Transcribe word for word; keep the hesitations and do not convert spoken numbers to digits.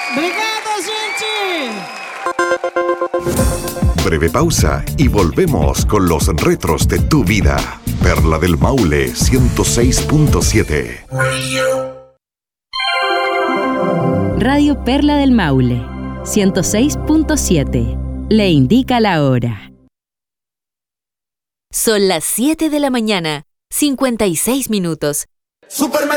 Obrigado, gente. Breve pausa y volvemos con los retros de tu vida. Perla del Maule ciento seis punto siete. Radio Perla del Maule ciento seis punto siete. Le indica la hora. Son las siete de la mañana, cincuenta y seis minutos. Supermercado